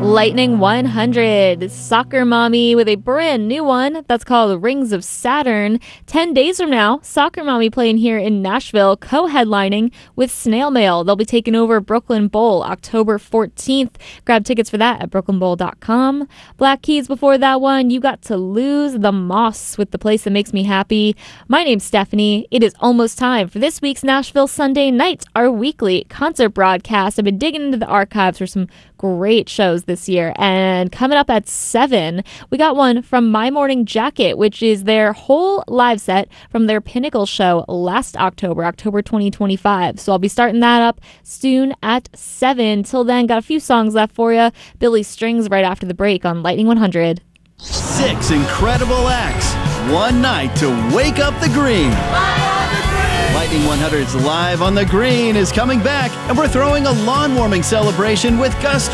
Lightning 100, Soccer Mommy with a brand new one that's called Rings of Saturn. 10 days from now, Soccer Mommy playing here in Nashville, co-headlining with Snail Mail. They'll be taking over Brooklyn Bowl October 14th. Grab tickets for that at brooklynbowl.com. Black Keys before that one, You Got to Lose the Moss with The Place That Makes Me Happy. My name's Stephanie. It is almost time for this week's Nashville Sunday Night, our weekly concert broadcast. I've been digging into the archives for some great shows this year, and coming up at 7, we got one from My Morning Jacket, which is their whole live set from their Pinnacle show last October 2025. So I'll be starting that up soon at 7. Till then, got a few songs left for you. Billy Strings right after the break on Lightning 100. 6 incredible acts, one night to wake up the green. Lightning 100's Live on the Green is coming back, and we're throwing a lawn warming celebration with Gus